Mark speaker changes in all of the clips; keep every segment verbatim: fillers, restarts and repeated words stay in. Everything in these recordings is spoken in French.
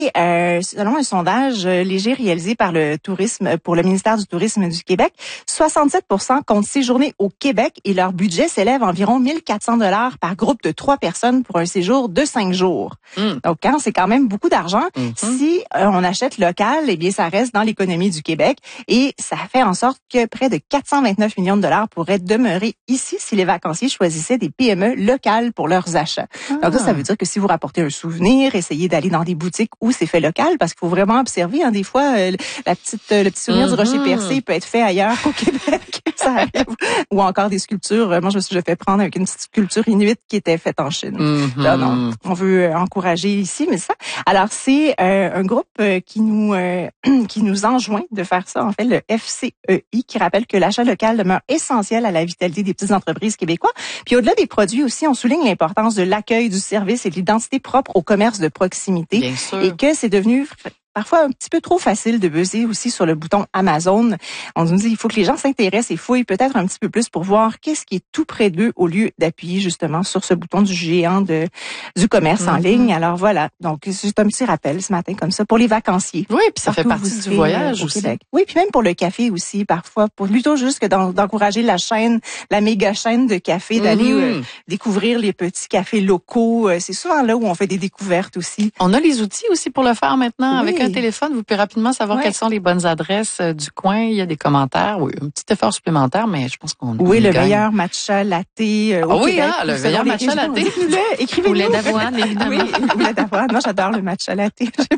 Speaker 1: Euh, selon un sondage léger réalisé par le tourisme pour le ministère du Tourisme du Québec, soixante-sept pour cent comptent séjourner au Québec et leur budget s'élève à environ mille quatre cents dollars par groupe de trois personnes pour un séjour de cinq jours. Mm. Donc, quand c'est quand même beaucoup d'argent. Mm-hmm. Si euh, on achète local, eh bien, ça reste dans l'économie du Québec et ça fait en sorte que près de quatre cent vingt-neuf millions de dollars pourraient demeurer ici si les vacanciers choisissaient des P M E locales pour leurs achats. Ah. Donc, ça, ça veut dire que si vous rapportez un souvenir, essayez d'aller dans des boutiques où c'est fait local, parce qu'il faut vraiment observer. Hein, des fois, euh, la petite, euh, le petit souvenir mm-hmm. du rocher percé peut être fait ailleurs qu'au Québec. Ça arrive. Ou encore des sculptures. Moi, je me suis fait prendre avec une petite sculpture inuit qui était faite en Chine. Mm-hmm. Là, non, on veut encourager ici, mais ça. Alors, c'est euh, un groupe euh, qui nous euh, qui nous enjoint de faire ça. En fait, le F C E I, qui rappelle que l'achat local demeure essentiel à la vitalité des petites entreprises québécoises. Puis, au-delà des produits aussi, on souligne l'importance de l'accueil du service et de l'identité propre au commerce de proximité.
Speaker 2: Bien sûr.
Speaker 1: Et que c'est devenu parfois un petit peu trop facile de buzzer aussi sur le bouton Amazon. On nous dit il faut que les gens s'intéressent et fouillent peut-être un petit peu plus pour voir qu'est-ce qui est tout près d'eux au lieu d'appuyer justement sur ce bouton du géant de du commerce mm-hmm. en ligne. Alors voilà, donc c'est un petit rappel ce matin comme ça pour les vacanciers.
Speaker 2: Oui, puis ça fait partie du voyage aussi.
Speaker 1: Québec. Oui, puis même pour le café aussi parfois, pour plutôt juste que d'encourager la chaîne, la méga chaîne de café, mm-hmm. d'aller euh, découvrir les petits cafés locaux. C'est souvent là où on fait des découvertes aussi.
Speaker 2: On a les outils aussi pour le faire maintenant. Oui. Avec un téléphone, vous pouvez rapidement savoir ouais. quelles sont les bonnes adresses du coin. Il y a des commentaires. Oui, un petit effort supplémentaire, mais je pense qu'on
Speaker 1: Oui,
Speaker 2: on
Speaker 1: le
Speaker 2: gagne.
Speaker 1: meilleur matcha latte euh, au
Speaker 2: ah, oui,
Speaker 1: Québec.
Speaker 2: Ah, le meilleur matcha latte.
Speaker 1: Écrivez-nous.
Speaker 2: Ou lait d'avoine, évidemment.
Speaker 1: Oui, ou lait d'avoine. Moi, j'adore le matcha latte.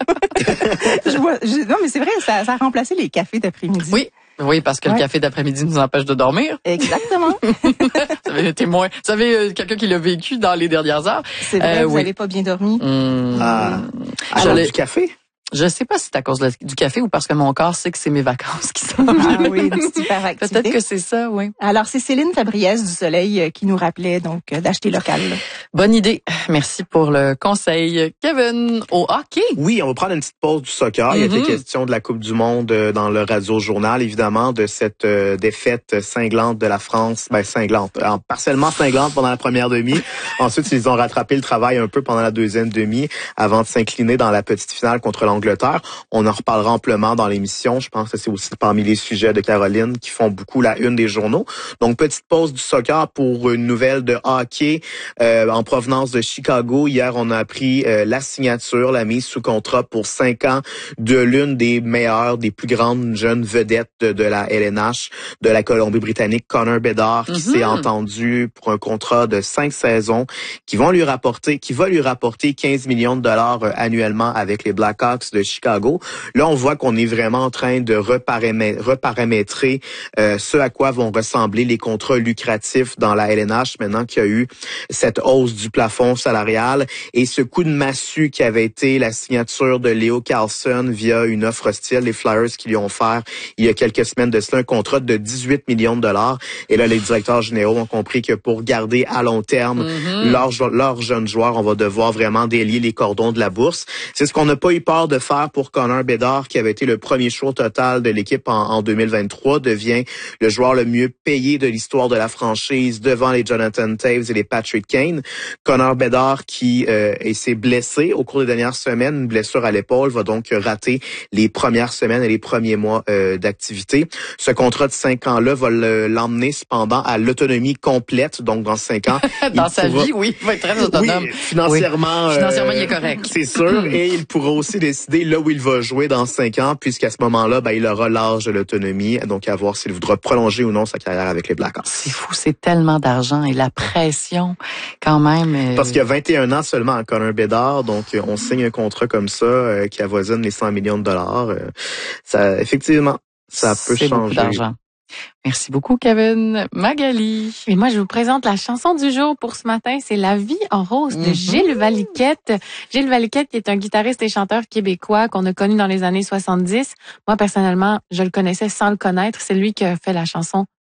Speaker 1: je vois, je, non, mais c'est vrai, ça, ça a remplacé les cafés d'après-midi.
Speaker 2: Oui. Oui, parce que ouais. le café d'après-midi nous empêche de dormir.
Speaker 1: Exactement.
Speaker 2: Vous avez un témoin. Vous savez, euh, quelqu'un qui l'a vécu dans les dernières heures.
Speaker 1: C'est vrai, euh, vous n'avez oui. pas bien dormi.
Speaker 2: Mmh.
Speaker 3: Ah, alors du café?
Speaker 2: Je sais pas si c'est à cause de, du café ou parce que mon corps sait que c'est mes vacances qui sont.
Speaker 1: Ah oui, une petite hyperactivité.
Speaker 2: Peut-être que c'est ça, oui.
Speaker 1: Alors, c'est Céline Fabriès du Soleil qui nous rappelait donc d'acheter local.
Speaker 2: Bonne idée. Merci pour le conseil. Kevin, au hockey.
Speaker 3: Oui, on va prendre une petite pause du soccer. Mm-hmm. Il y a des questions de la Coupe du Monde dans le Radio-Journal, évidemment, de cette euh, défaite cinglante de la France. Ben, cinglante. Alors, partiellement cinglante pendant la première demi. Ensuite, ils ont rattrapé le travail un peu pendant la deuxième demi avant de s'incliner dans la petite finale contre l'Angleterre. On en reparlera amplement dans l'émission. Je pense que c'est aussi parmi les sujets de Caroline qui font beaucoup la une des journaux. Donc, petite pause du soccer pour une nouvelle de hockey euh, en provenance de Chicago. Hier, on a appris euh, la signature, la mise sous contrat pour cinq ans de l'une des meilleures, des plus grandes jeunes vedettes de, de la L N H de la Colombie-Britannique, Connor Bedard, qui mm-hmm. s'est entendu pour un contrat de cinq saisons qui vont lui rapporter, qui va lui rapporter quinze millions de dollars euh, annuellement avec les Blackhawks de Chicago. Là, on voit qu'on est vraiment en train de reparamé- reparamétrer euh, ce à quoi vont ressembler les contrats lucratifs dans la L N H maintenant qu'il y a eu cette hausse du plafond salarial et ce coup de massue qui avait été la signature de Leo Carlson via une offre hostile, les Flyers qui lui ont offert il y a quelques semaines de cela un contrat de dix-huit millions de dollars. Et là, les directeurs généraux ont compris que pour garder à long terme mm-hmm. leurs leurs jeunes joueurs, on va devoir vraiment délier les cordons de la bourse. C'est ce qu'on n'a pas eu peur de faire pour Connor Bedard, qui avait été le premier choix total de l'équipe en, en deux mille vingt-trois, devient le joueur le mieux payé de l'histoire de la franchise devant les Jonathan Toews et les Patrick Kane. Connor Bedard qui euh, s'est blessé au cours des dernières semaines, une blessure à l'épaule, va donc rater les premières semaines et les premiers mois euh, d'activité. Ce contrat de cinq ans-là va le, l'emmener cependant à l'autonomie complète, donc dans cinq ans.
Speaker 2: dans sa pourra... vie, oui, il va être très autonome.
Speaker 3: Oui, financièrement,
Speaker 2: oui. Financièrement,
Speaker 3: euh,
Speaker 2: il est correct.
Speaker 3: C'est sûr, et il pourra aussi décider là où il va jouer dans cinq ans, puisqu'à ce moment-là, ben, il aura l'âge de l'autonomie, donc à voir s'il voudra prolonger ou non sa carrière avec les Blackhawks.
Speaker 2: C'est fou, c'est tellement d'argent et la pression quand même. Euh...
Speaker 3: Parce qu'il y a vingt et un ans seulement à Connor Bedard, donc on signe un contrat comme ça euh, qui avoisine les cent millions de dollars. Euh, ça, effectivement, ça peut
Speaker 2: c'est
Speaker 3: changer.
Speaker 2: Beaucoup d'argent. Merci beaucoup, Kevin. Magali.
Speaker 4: Et moi, je vous présente la chanson du jour pour ce matin. C'est La vie en rose de mm-hmm. Gilles Valiquette. Gilles Valiquette, qui est un guitariste et chanteur québécois qu'on a connu dans les années soixante-dix. Moi, personnellement, je le connaissais sans le connaître. C'est lui qui a fait la chanson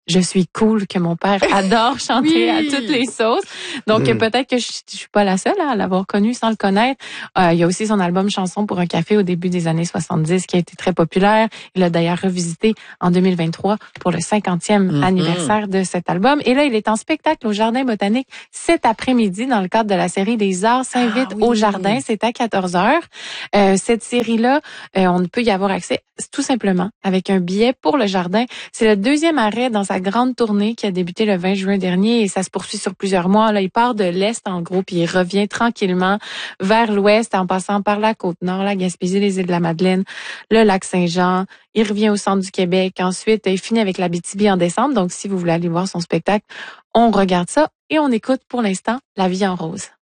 Speaker 4: je suis cool que mon père adore chanter
Speaker 2: oui.
Speaker 4: à toutes les sauces. Donc, mmh. peut-être que je, je suis pas la seule à l'avoir connu sans le connaître. Euh, il y a aussi son album Chanson pour un café au début des années soixante-dix qui a été très populaire. Il l'a d'ailleurs revisité en deux mille vingt-trois pour le cinquantième mmh. anniversaire de cet album. Et là, il est en spectacle au Jardin botanique cet après-midi dans le cadre de la série des Arts s'invite ah, oui. au Jardin. C'est à quatorze heures. Euh, cette série-là, euh, on peut y avoir accès tout simplement avec un billet pour le Jardin. C'est le deuxième arrêt dans sa grande tournée qui a débuté le vingt juin dernier et ça se poursuit sur plusieurs mois. Là, il part de l'Est en gros puis il revient tranquillement vers l'Ouest en passant par la Côte-Nord, la Gaspésie, les îles de la Madeleine, le lac Saint-Jean. Il revient au centre du Québec. Ensuite, il finit avec l'Abitibi en décembre. Donc, si vous voulez aller voir son spectacle, on regarde ça et on écoute pour l'instant La vie en rose.